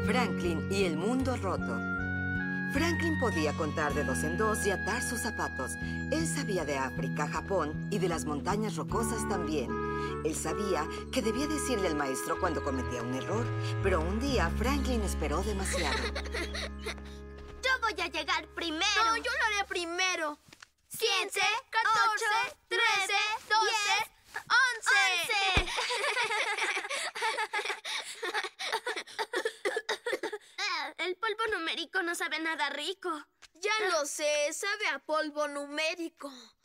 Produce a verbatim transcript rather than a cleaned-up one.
Franklin y el mundo roto. Franklin podía contar de dos en dos y atar sus zapatos. Él sabía de África, Japón y de las montañas rocosas también. Él sabía que debía decirle al maestro cuando cometía un error, pero un día Franklin esperó demasiado. Yo voy a llegar primero. No, yo lo haré primero. Siete, catorce, trece, doce, once. El polvo numérico no sabe nada rico. Ya lo sé, sabe a polvo numérico.